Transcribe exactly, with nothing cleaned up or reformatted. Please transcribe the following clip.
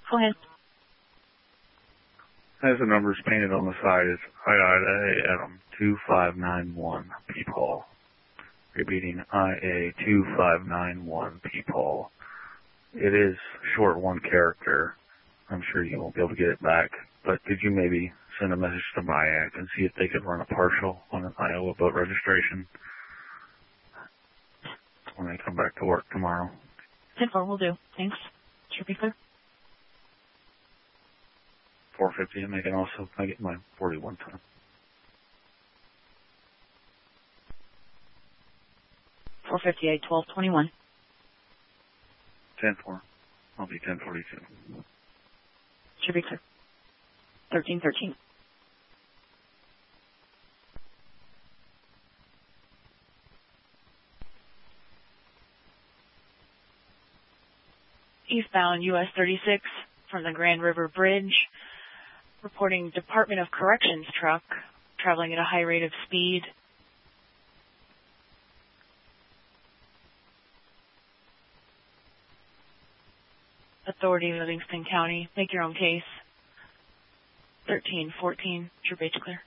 Go ahead. As the numbers painted on the side is I A Adam two five nine one Peepaw. Repeating I A two five nine one Peepaw. It is short one character. I'm sure you won't be able to get it back, but did you maybe send a message to MIAC and see if they could run a partial on an Iowa boat registration when they come back to work tomorrow? ten four will do. Thanks. Should be clear. four fifty, and they can also, I get my forty-one ton. four fifty-eight, twelve twenty-one. ten four. I'll be ten forty-two. Should be clear. thirteen thirteen. Eastbound U S thirty-six from the Grand River Bridge. Reporting Department of Corrections truck traveling at a high rate of speed. Authority, Livingston County. Make your own case. thirteen fourteen. Your page clear.